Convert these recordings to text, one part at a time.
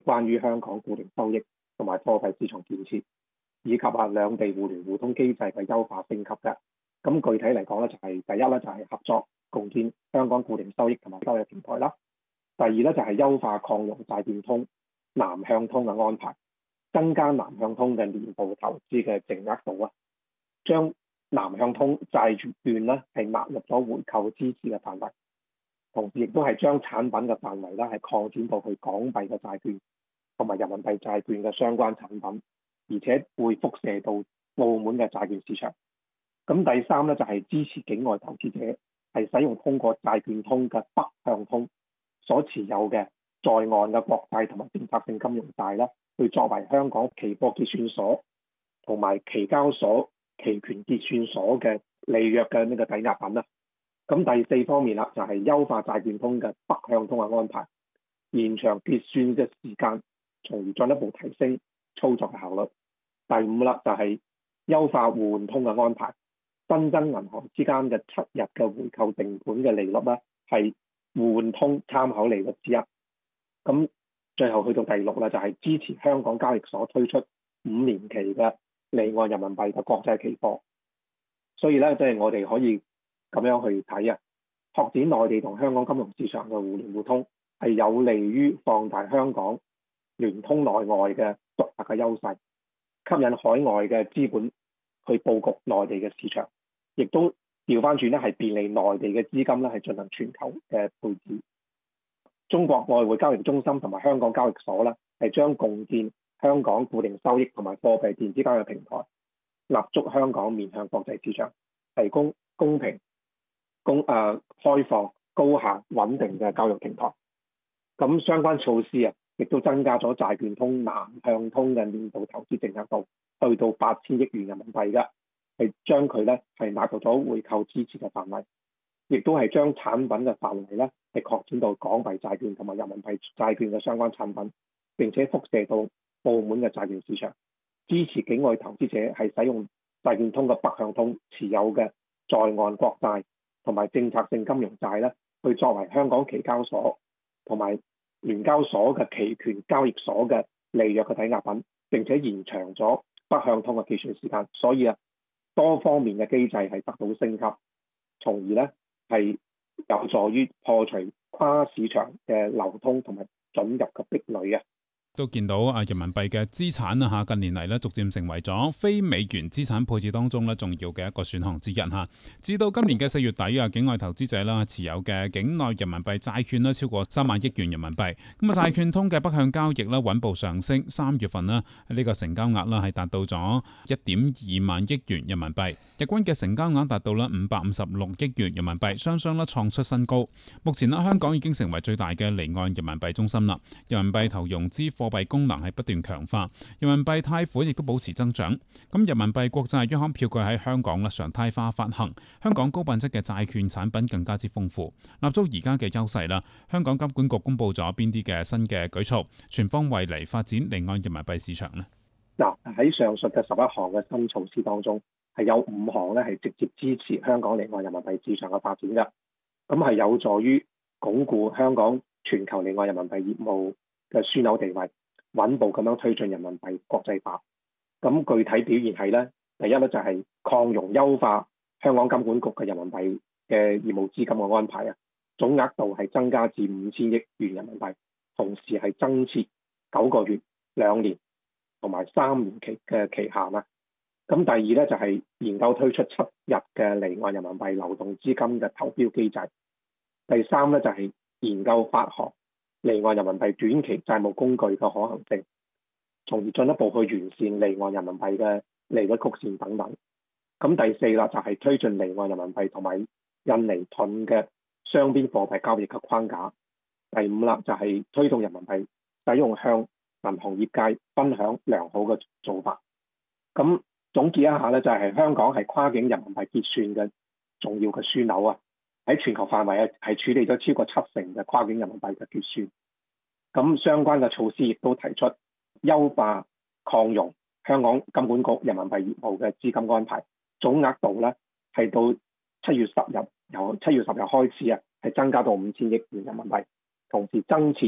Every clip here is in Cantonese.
關於香港固定收益同埋貨幣市場建設，以及兩地互聯互通機制嘅優化升級嘅。咁具體嚟講咧，就係第一咧就係合作共建香港固定收益同埋收益平台啦。第二咧就係優化擴容債券通南向通嘅安排，增加南向通嘅年度投資嘅淨額度啊，將南向通債券咧係納入咗回購支持嘅範圍，同時亦都係將產品嘅範圍咧係擴展到去港幣嘅債券同埋人民幣債券嘅相關產品，而且會輻射到澳門嘅債券市場。咁第三咧就係支持境外投資者係使用通過債券通嘅北向通所持有嘅在岸嘅國債同埋政策性金融債啦，去作為香港期貨結算所同埋期交所期權結算所嘅履約嘅呢個抵押品啦。咁第四方面啦，就係優化債券通嘅北向通嘅安排，延長結算嘅時間，從而進一步提升操作嘅效率。第五啦，就係優化互換通嘅安排，新增銀行之間嘅7日嘅回購定本嘅利率咧，係互換通參考利率之一。咁最後去到第六啦，就係支持香港交易所推出5年期嘅離岸人民幣嘅國際期貨。所以咧，即係我哋可以咁樣去睇啊，拓展內地同香港金融市場嘅互聯互通，係有利於放大香港聯通內外嘅獨特嘅優勢，吸引海外嘅資本去佈局內地嘅市場，亦都調翻轉咧係便利內地嘅資金咧係進行全球嘅配置。中國外匯交易中心同埋香港交易所咧係將共建香港固定收益同埋貨幣電子交易平台，立足香港面向國際市場，提供公平、開放、高效、穩定嘅交易平台。咁相關措施啊，亦都增加咗債券通南向通嘅年度投資淨額度，去到8000億元人民幣嘅，係將佢咧係納入咗回購支持嘅範圍，亦都係將產品嘅範圍咧係擴展到港幣債券同埋人民幣債券嘅相關產品，並且輻射到澳門嘅債券市場，支持境外投資者係使用債券通嘅北向通持有嘅在岸國債同埋政策性金融債咧，去作為香港期交所同埋聯交所嘅期權交易所嘅履約嘅抵押品，並且延長咗北向通嘅結算時間。所以多方面嘅機制係得到升級，從而咧係有助於破除跨市場嘅流通同埋准入嘅壁壘啊。 都見到人民幣嘅資產啊，近年嚟咧逐漸成為咗非美元資產配置當中咧重要嘅一個選項之一嚇。至到今年嘅4月底境外投資者啦持有嘅境內人民幣債券咧超過3萬億元人民幣。咁債券通嘅北向交易咧穩步上升，3月份呢個成交額啦係達到咗1.2萬億元人民幣，日均嘅成交額達到556億元人民幣，雙雙創出新高。目前香港已經成為最大嘅離岸人民幣中心啦，人民幣投融資貨幣功能係不斷強化，人民幣貸款亦都保持增長。咁人民幣國債央行票據喺香港常態化發行，香港高品質嘅債券產品更加之豐富，立足而家嘅優勢啦。香港金管局公布咗邊啲嘅新嘅舉措，全方位嚟發展離岸人民幣市場呢？ 嗱，喺上述嘅11項嘅新措施當中，係有5項咧係直接支持香港離岸人民幣市場嘅發展嘅，咁係有助於鞏固香港全球離岸人民幣業務嘅樞紐地位，穩步咁樣推進人民幣國際化。咁具體表現係咧，第一咧就係擴容優化香港金管局嘅人民幣嘅業務資金嘅安排啊，總額度係增加至5000億元人民幣，同時係增設9個月、2年同埋3年期嘅期限啊。咁第二咧就係研究推出7日嘅離岸人民幣流動資金嘅投標機制。第三咧就係研究發行離岸人民幣短期債務工具嘅可行性，從而進一步去完善離岸人民幣嘅利率曲線等等。咁第四啦就係推進離岸人民幣同埋印尼盾嘅雙邊貨幣交易嘅框架。第五啦就係推動人民幣使用向銀行業界分享良好嘅做法。咁總結一下咧，就係香港係跨境人民幣結算嘅重要嘅樞紐啊！喺全球範圍係處理咗超過70%嘅跨境人民幣嘅結算。咁相關嘅措施亦都提出優化擴容香港金管局人民幣業務嘅資金安排，總額度咧係到7月10日，由7月10日開始係增加到5000億元人民幣，同時增設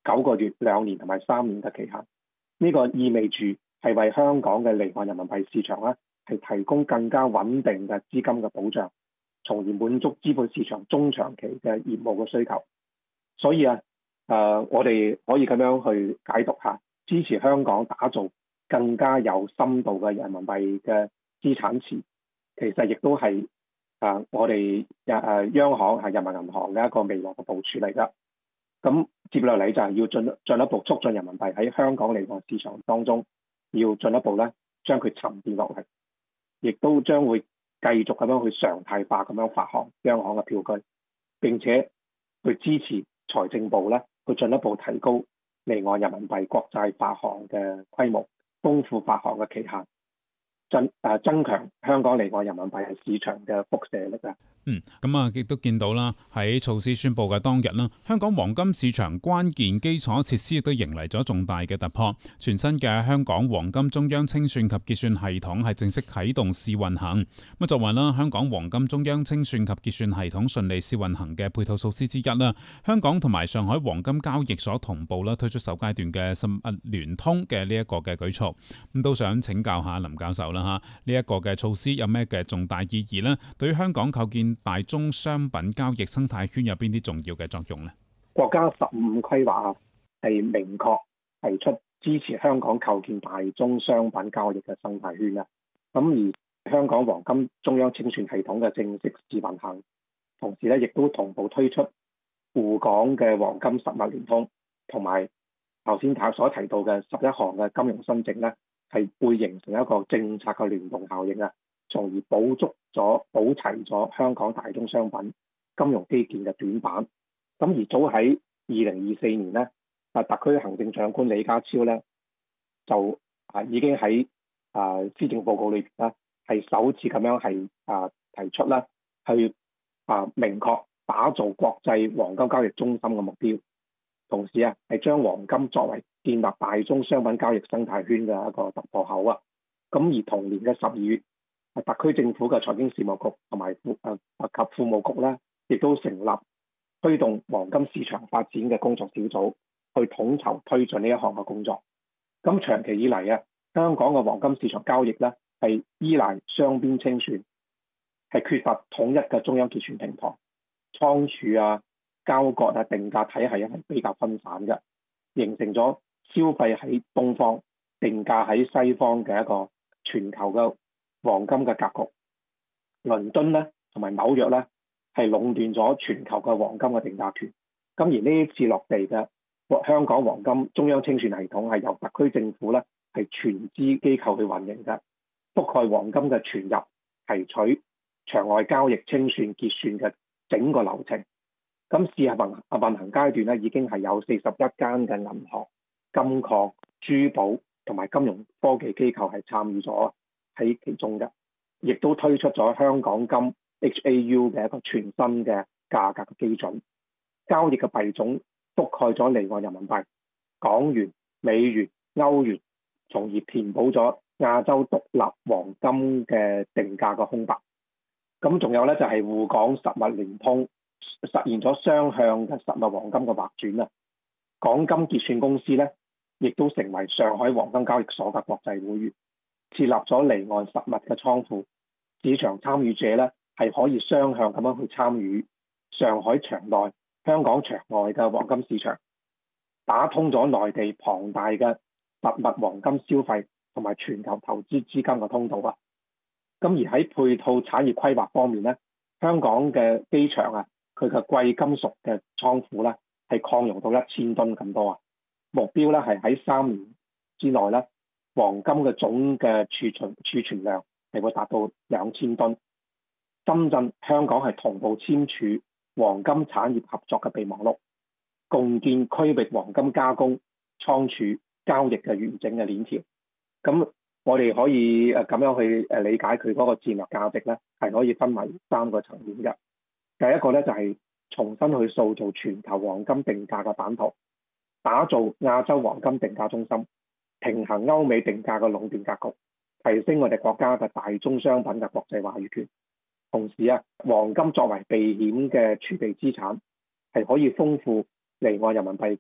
9個月、2年同埋3年嘅期限。呢個意味住係為香港嘅離岸人民幣市場咧係提供更加穩定嘅資金嘅保障，從而滿足資本市場中長期嘅業務嘅需求。所以我哋可以咁樣去解讀下，支持香港打造更加有深度嘅人民幣嘅資產池，其實亦都係我哋央行係人民銀行嘅一個未來嘅部署嚟㗎。咁接落嚟就係要進一步促進人民幣喺香港離岸市場當中，要進一步咧將佢沉澱落嚟，亦都將會繼續咁樣去常態化咁樣發行央行嘅票據，並且去支持財政部咧去進一步提高離岸人民幣國債發行嘅規模，豐富發行嘅期限，增強香港離岸人民幣市場嘅輻射力啊！ 咁亦都見到啦，喺措施宣布嘅當日啦，香港黃金市場關鍵基礎設施亦都迎嚟咗重大嘅突破。全新嘅香港黃金中央清算及結算系統係正式啟動試運行。咁作為啦香港黃金中央清算及結算系統順利試運行嘅配套措施之一啦，香港同埋上海黃金交易所同步啦推出首階段嘅實物聯通嘅呢一個嘅舉措。咁都想請教下林教授啦嚇，呢一個嘅措施有咩嘅重大意義呢？對於香港構建大宗商品交易生態圈有邊啲重要嘅作用呢？ 國家15規劃係明確提出支持香港構建大宗商品交易嘅生態圈啊。咁而香港黃金中央清算系統嘅正式試運行，同時咧亦都同步推出滬港嘅黃金實物聯通，同埋頭先所提到嘅11項嘅金融新政咧，係會形成一個政策嘅聯動效應啊，從而補齊咗香港大宗商品金融基建嘅短板。咁而早喺2024年咧，特區行政長官李家超咧就已經喺施政報告裏邊咧係首次咁樣係提出啦，去明確打造國際黃金交易中心嘅目標，同時係將黃金作為建立大宗商品交易生態圈嘅一個突破口啊。咁而同年嘅12月，特區政府嘅財經事務局同埋及庫務局咧，亦都成立推動黃金市場發展嘅工作小組，去統籌推進呢一項嘅工作。咁長期以嚟香港嘅黃金市場交易咧係依賴雙邊清算，係缺乏統一嘅中央結算平台，倉儲交割定價體系係比較分散嘅，形成咗消費喺東方、定價喺西方嘅一個全球嘅黃金嘅格局。倫敦咧同埋紐約咧係壟斷咗全球嘅黃金嘅定價權。咁而呢一次落地嘅香港黃金中央清算系統係由特區政府咧係全資機構去運營嘅，覆蓋黃金嘅存入、提取、場外交易、清算、結算嘅整個流程。咁試運行階段咧已經係有41間嘅銀行、金礦、珠寶同埋金融科技機構係參與咗喺其中嘅，亦都推出咗香港金 HAU 嘅一個全新嘅價格嘅基準，交易嘅幣種覆蓋咗離岸人民幣、港元、美元、歐元，從而填補咗亞洲獨立黃金嘅定價嘅空白。咁仲有咧就係滬港實物聯通，實現咗雙向嘅實物黃金嘅劃轉啊！港金結算公司咧，亦都成為上海黃金交易所嘅國際會員，設立咗離岸實物嘅倉庫，市場參與者咧係可以雙向咁樣去參與上海場內、香港場外嘅黃金市場，打通咗內地龐大嘅實物黃金消費同埋全球投資資金嘅通道啊！咁而喺配套產業規劃方面咧，香港嘅機場佢嘅貴金屬嘅倉庫咧係擴容到1000噸咁多啊！目標咧係喺3年之內咧，黃金嘅總嘅儲存量係會達到2000噸。深圳、香港係同步簽署黃金產業合作嘅備忘錄，共建區域黃金加工、倉儲、交易嘅完整嘅鏈條。咁我哋可以咁樣去理解佢嗰個戰略價值咧，係可以分為3個層面嘅。第一個咧就係重新去塑造全球黃金定價嘅版圖，打造亞洲黃金定價中心，平衡歐美定價嘅壟斷格局，提升我哋國家嘅大宗商品嘅國際話語權。同時黃金作為避險嘅儲備資產，係可以豐富離岸人民幣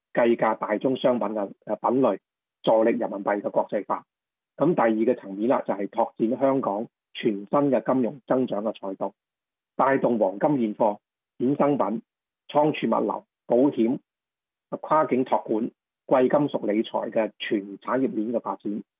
計價大宗商品嘅品類，助力人民幣嘅國際化。咁第二個層面啦，就係拓展香港全新嘅金融增長嘅賽道，帶動黃金現貨、衍生品、倉儲物流、保險、跨境託管、貴金屬理財嘅全產業鏈嘅發展。